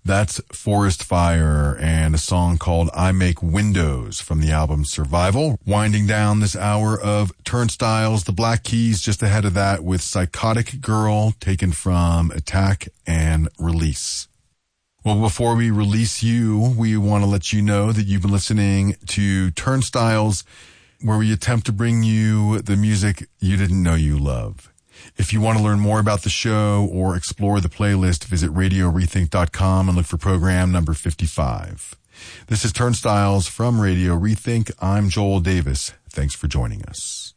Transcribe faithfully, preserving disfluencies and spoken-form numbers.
That's Forest Fire and a song called I Make Windows from the album Survival. Winding down this hour of Turnstiles, the Black Keys just ahead of that with Psychotic Girl, taken from Attack and Release. Well, before we release you, we want to let you know that you've been listening to Turnstiles, where we attempt to bring you the music you didn't know you love. If you want to learn more about the show or explore the playlist, visit radio rethink dot com and look for program number fifty-five. This is Turnstiles from Radio Rethink. I'm Joel Davis. Thanks for joining us.